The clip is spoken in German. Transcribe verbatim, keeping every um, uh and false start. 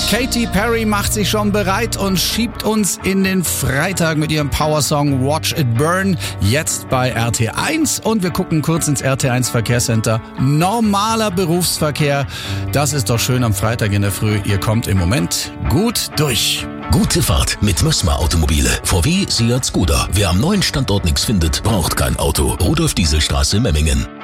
Katy Perry macht sich schon bereit und schiebt uns in den Freitag mit ihrem Powersong Watch It Burn. Jetzt bei R T eins und wir gucken kurz ins R T eins Verkehrscenter. Normaler Berufsverkehr. Das ist doch schön am Freitag in der Früh. Ihr kommt im Moment gut durch. Gute Fahrt mit Mössmer Automobile. V W, Seat, Skoda. Wer am neuen Standort nichts findet, braucht kein Auto. Rudolf-Diesel-Straße, Memmingen.